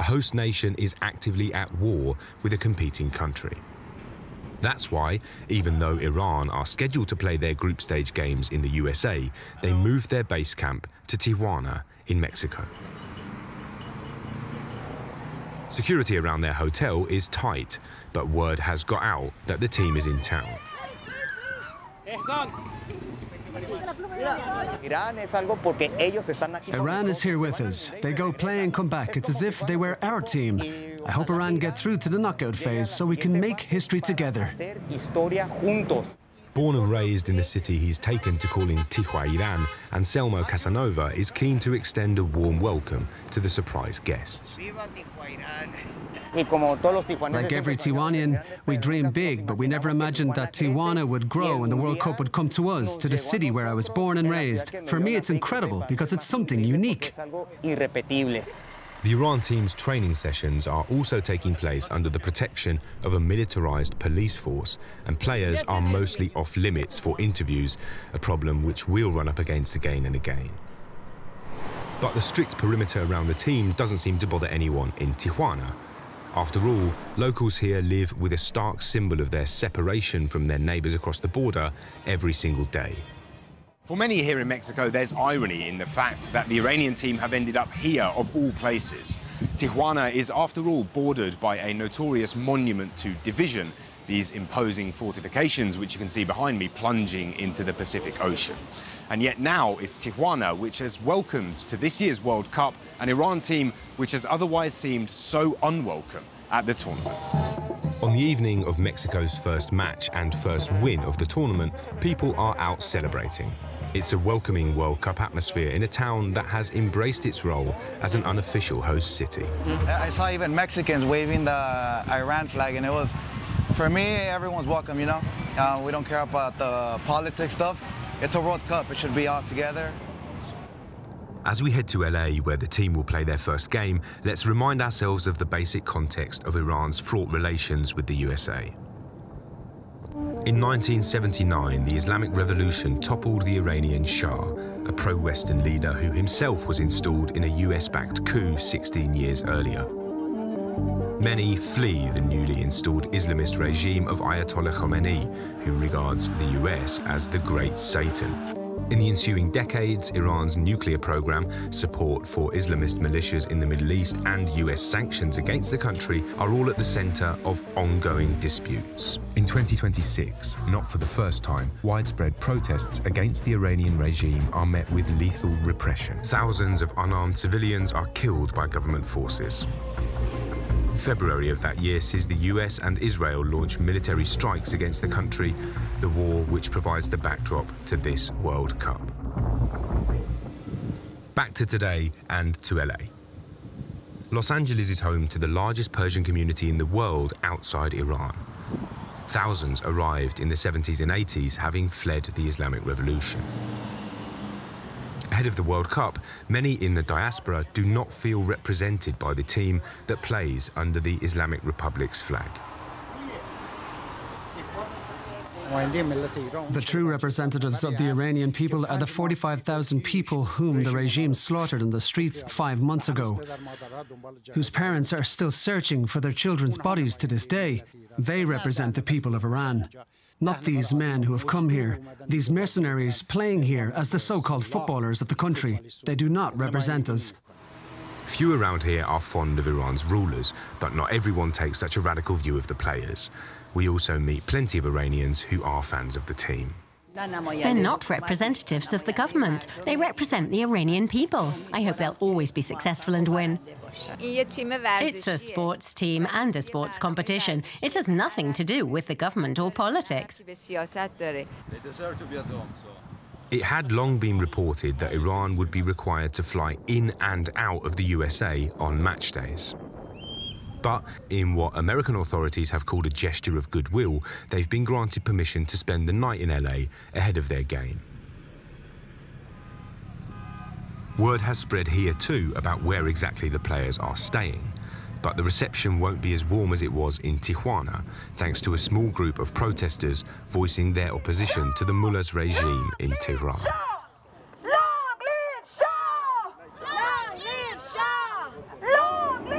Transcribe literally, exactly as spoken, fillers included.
a host nation is actively at war with a competing country. That's why, even though Iran are scheduled to play their group stage games in the U S A, they moved their base camp to Tijuana in Mexico. Security around their hotel is tight, but word has got out that the team is in town. Iran is here with us. They go play and come back. It's as if they were our team. I hope Iran get through to the knockout phase so we can make history together. Born and raised in the city he's taken to calling Tijuana, Anselmo Casanova is keen to extend a warm welcome to the surprise guests. Like every Tijuanian, we dream big, but we never imagined that Tijuana would grow and the World Cup would come to us, to the city where I was born and raised. For me, it's incredible because it's something unique. The Iran team's training sessions are also taking place under the protection of a militarized police force, and players are mostly off limits for interviews, a problem which we'll run up against again and again. But the strict perimeter around the team doesn't seem to bother anyone in Tijuana. After all, locals here live with a stark symbol of their separation from their neighbors across the border every single day. For many here in Mexico, there's irony in the fact that the Iranian team have ended up here of all places. Tijuana is, after all, bordered by a notorious monument to division, these imposing fortifications which you can see behind me plunging into the Pacific Ocean. And yet now it's Tijuana which has welcomed to this year's World Cup an Iran team which has otherwise seemed so unwelcome at the tournament. On the evening of Mexico's first match and first win of the tournament, people are out celebrating. It's a welcoming World Cup atmosphere in a town that has embraced its role as an unofficial host city. I saw even Mexicans waving the Iran flag, and it was, for me, everyone's welcome, you know? Uh, we don't care about the politics stuff. It's a World Cup, it should be all together. As we head to L A, where the team will play their first game, let's remind ourselves of the basic context of Iran's fraught relations with the U S A. In nineteen seventy-nine, the Islamic Revolution toppled the Iranian Shah, a pro-Western leader who himself was installed in a U S-backed coup sixteen years earlier. Many flee the newly installed Islamist regime of Ayatollah Khomeini, who regards the U S as the Great Satan. In the ensuing decades, Iran's nuclear program, support for Islamist militias in the Middle East, and U S sanctions against the country are all at the center of ongoing disputes. In twenty twenty-six, not for the first time, widespread protests against the Iranian regime are met with lethal repression. Thousands of unarmed civilians are killed by government forces. February of that year sees the U S and Israel launch military strikes against the country, the war which provides the backdrop to this World Cup. Back to today and to L A. Los Angeles is home to the largest Persian community in the world outside Iran. Thousands arrived in the seventies and eighties, having fled the Islamic Revolution. Ahead of the World Cup, many in the diaspora do not feel represented by the team that plays under the Islamic Republic's flag. The true representatives of the Iranian people are the forty-five thousand people whom the regime slaughtered in the streets five months ago, whose parents are still searching for their children's bodies to this day. They represent the people of Iran. Not these men who have come here, these mercenaries playing here as the so-called footballers of the country. They do not represent us. Few around here are fond of Iran's rulers, but not everyone takes such a radical view of the players. We also meet plenty of Iranians who are fans of the team. They're not representatives of the government. They represent the Iranian people. I hope they'll always be successful and win. It's a sports team and a sports competition. It has nothing to do with the government or politics. It had long been reported that Iran would be required to fly in and out of the U S A on match days. But in what American authorities have called a gesture of goodwill, they've been granted permission to spend the night in L A ahead of their game. Word has spread here too about where exactly the players are staying, but the reception won't be as warm as it was in Tijuana, thanks to a small group of protesters voicing their opposition to the mullah's regime in Tehran.